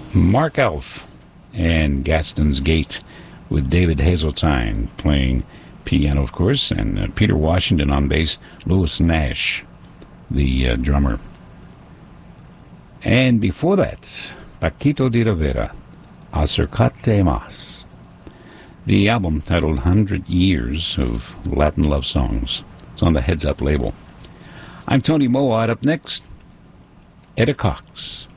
Mark Elf and Gaston's Gate with David Hazeltine playing piano, of course, and Peter Washington on bass, Louis Nash, the drummer. And before that, Paquito de Rivera, Acercate Más. The album titled 100 Years of Latin Love Songs. It's on the Heads Up label. I'm Tony Mowatt. Up next, Etta Cox.